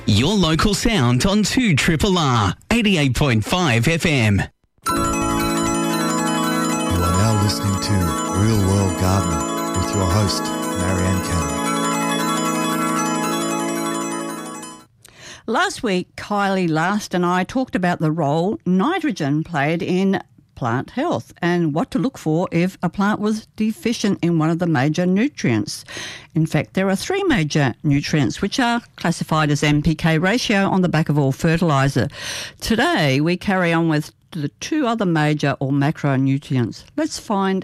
Your local sound on 2RRR 88.5 FM. You are now listening to Real World Gardening with your host, Marianne Cannon. Last week, Kylie Last and I talked about the role nitrogen played in plant health and what to look for if a plant was deficient in one of the major nutrients. In fact, there are 3 major nutrients which are classified as NPK ratio on the back of all fertiliser. Today, we carry on with the 2 other major or macronutrients. Let's find